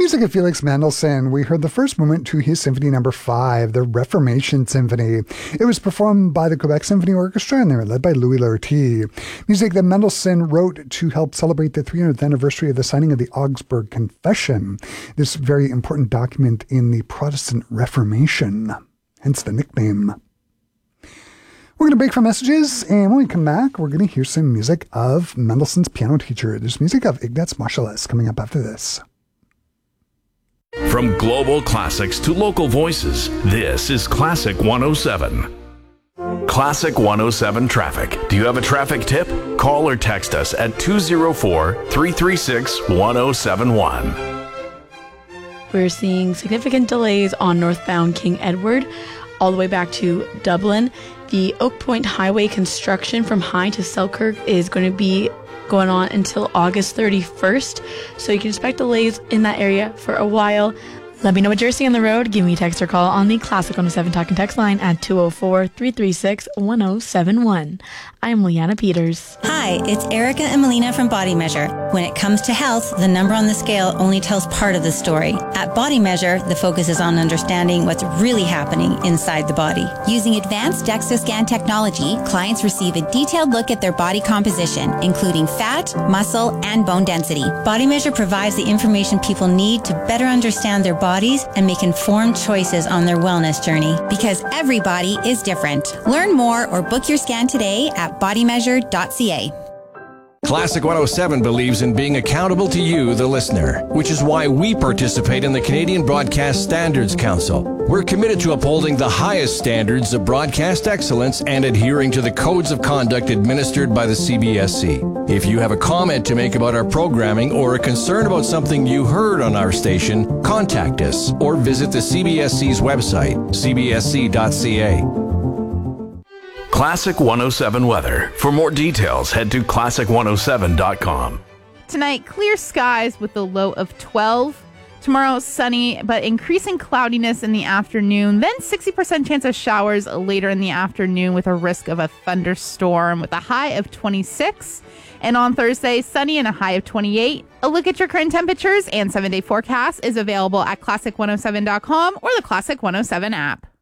Music of Felix Mendelssohn. We heard the first movement to his Symphony No. 5, the Reformation Symphony. It was performed by the Quebec Symphony Orchestra, and they were led by Louis Lortie. Music that Mendelssohn wrote to help celebrate the 300th anniversary of the signing of the Augsburg Confession, this very important document in the Protestant Reformation, hence the nickname. We're going to break for messages, and when we come back, we're going to hear some music of Mendelssohn's piano teacher. There's music of Ignaz Moscheles coming up after this. From global classics to local voices, this is Classic 107. Classic 107 Traffic. Do you have a traffic tip? Call or text us at 204-336-1071. We're seeing significant delays on northbound King Edward all the way back to Dublin. The Oak Point Highway construction from High to Selkirk is going to be going on until August 31st, so you can expect delays in that area for a while. Let me know what you're seeing on the road. Give me a text or call on the Classic 107 Talk and Text line at 204-336-1071. I'm Leanna Peters. Hi, it's Erica and Melina from Body Measure. When it comes to health, the number on the scale only tells part of the story. At Body Measure, the focus is on understanding what's really happening inside the body. Using advanced DEXA scan technology, clients receive a detailed look at their body composition, including fat, muscle, and bone density. Body Measure provides the information people need to better understand their bodies and make informed choices on their wellness journey, because every body is different. Learn more or book your scan today at bodymeasure.ca. Classic 107 believes in being accountable to you, the listener, which is why we participate in the Canadian Broadcast Standards Council. We're committed to upholding the highest standards of broadcast excellence and adhering to the codes of conduct administered by the CBSC. If you have a comment to make about our programming or a concern about something you heard on our station, contact us or visit the CBSC's website, cbsc.ca. Classic 107 weather. For more details, head to classic107.com. Tonight, clear skies with the low of 12. Tomorrow, sunny, but increasing cloudiness in the afternoon. Then 60% chance of showers later in the afternoon with a risk of a thunderstorm with a high of 26. And on Thursday, sunny and a high of 28. A look at your current temperatures and 7-day forecast is available at classic107.com or the Classic 107 app.